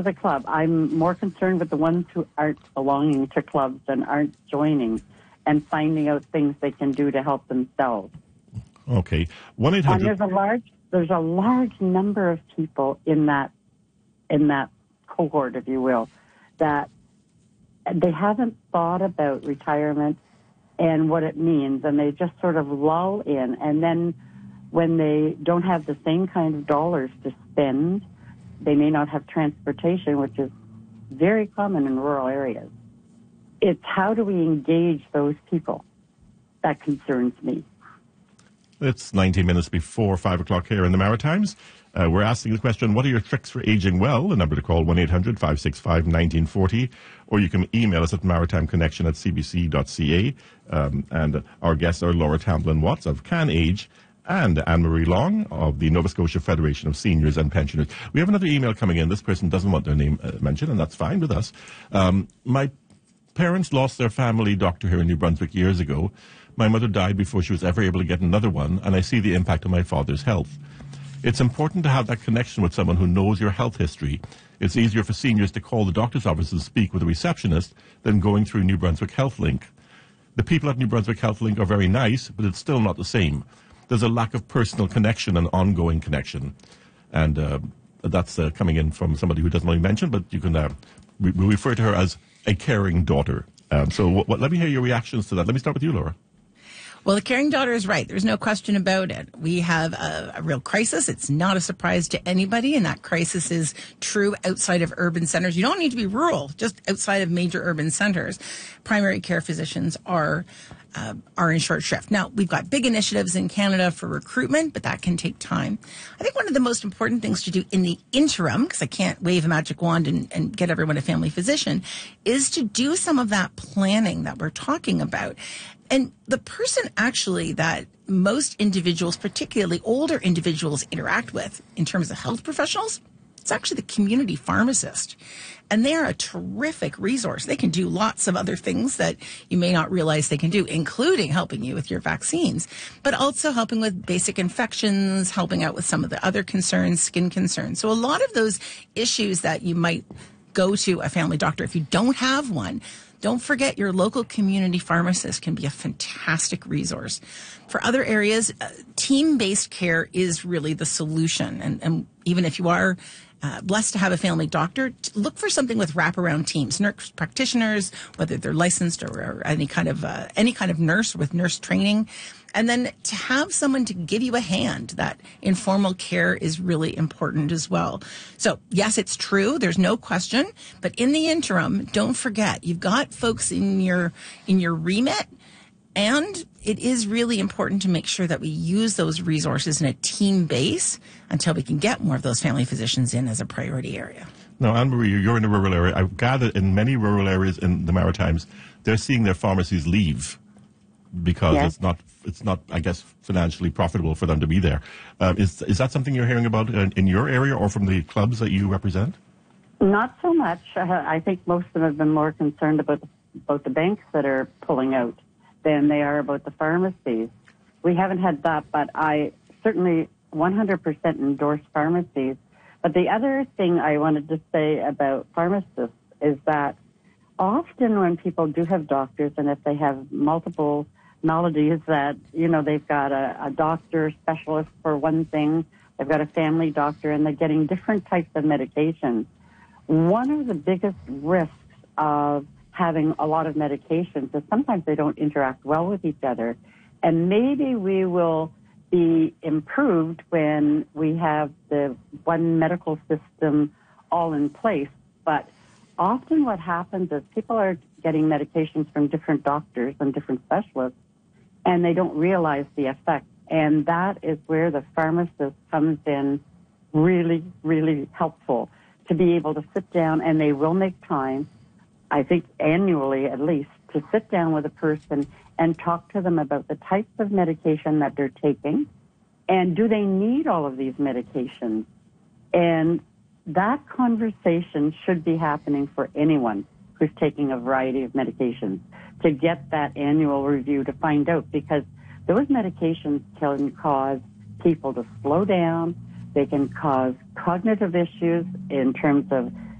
to the club. I'm more concerned with the ones who aren't belonging to clubs and aren't joining and finding out things they can do to help themselves. Okay. 1-800. And there's a large number of people in that cohort, if you will, that they haven't thought about retirement and what it means, and they just sort of lull in. And then when they don't have the same kind of dollars to spend, they may not have transportation, which is very common in rural areas. It's how do we engage those people that concerns me. It's 19 minutes before 5 o'clock here in the Maritimes. We're asking the question, what are your tricks for aging well? The number to call, 1-800-565-1940. Or you can email us at maritimeconnection@cbc.ca. And our guests are Laura Tamblyn-Watts of CanAge and Anne-Marie Long of the Nova Scotia Federation of Seniors and Pensioners. We have another email coming in. This person doesn't want their name mentioned, and that's fine with us. My parents lost their family doctor here in New Brunswick years ago. My mother died before she was ever able to get another one, and I see the impact on my father's health. It's important to have that connection with someone who knows your health history. It's easier for seniors to call the doctor's office and speak with a receptionist than going through New Brunswick HealthLink. The people at New Brunswick HealthLink are very nice, but it's still not the same. There's a lack of personal connection and ongoing connection. And that's coming in from somebody who doesn't want to mention, but you can we refer to her as a caring daughter. Let me hear your reactions to that. Let me start with you, Laura. Well, the caring daughter is right. There's no question about it. We have a real crisis. It's not a surprise to anybody, and that crisis is true outside of urban centers. You don't need to be rural, just outside of major urban centers. Primary care physicians are in short shrift. Now, we've got big initiatives in Canada for recruitment, but that can take time. I think one of the most important things to do in the interim, because I can't wave a magic wand and get everyone a family physician, is to do some of that planning that we're talking about. And the person actually that most individuals, particularly older individuals, interact with in terms of health professionals, it's actually the community pharmacist. And they're a terrific resource. They can do lots of other things that you may not realize they can do, including helping you with your vaccines, but also helping with basic infections, helping out with some of the other concerns, skin concerns. So a lot of those issues that you might go to a family doctor if you don't have one, don't forget your local community pharmacist can be a fantastic resource. For other areas, team-based care is really the solution. And even if you are blessed to have a family doctor, look for something with wraparound teams, nurse practitioners, whether they're licensed or any kind of nurse with nurse training. And then to have someone to give you a hand, that informal care is really important as well. So yes, it's true. There's no question. But in the interim, don't forget, you've got folks in your remit, and it is really important to make sure that we use those resources in a team base until we can get more of those family physicians in as a priority area. Now, Anne-Marie, you're in a rural area. I've gathered in many rural areas in the Maritimes, they're seeing their pharmacies leave because it's not, I guess, financially profitable for them to be there. Is that something you're hearing about in your area or from the clubs that you represent? Not so much. I think most of them have been more concerned about the banks that are pulling out than they are about the pharmacies. We haven't had that, but I certainly 100% endorse pharmacies. But the other thing I wanted to say about pharmacists is that often when people do have doctors, and if they have multiple maladies that, they've got a doctor specialist for one thing, they've got a family doctor, and they're getting different types of medications. One of the biggest risks of having a lot of medications is sometimes they don't interact well with each other. And maybe we will be improved when we have the one medical system all in place. But often what happens is people are getting medications from different doctors and different specialists, and they don't realize the effect. And that is where the pharmacist comes in really, really helpful to be able to sit down, and they will make time, I think annually at least, to sit down with a person and talk to them about the types of medication that they're taking, and do they need all of these medications? And that conversation should be happening for anyone who's taking a variety of medications, to get that annual review to find out, because those medications can cause people to slow down. They can cause cognitive issues in terms of